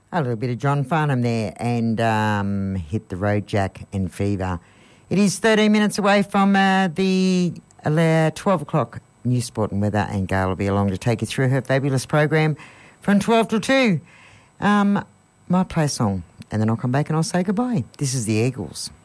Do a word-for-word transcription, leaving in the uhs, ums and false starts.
A little bit of John Farnham there and um, Hit the Road Jack and Fever. It is thirteen minutes away from uh, the uh, twelve o'clock News, Sport and Weather, and Gail will be along to take you through her fabulous program from twelve till two. Um, might play a song and then I'll come back and I'll say goodbye. This is the Eagles.